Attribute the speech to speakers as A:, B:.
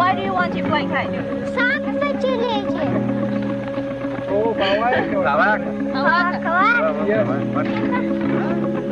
A: Why do you want your blanket?
B: Saca da direita.
C: Oh, Kawaka.
A: Kawaka.
B: Kawaka.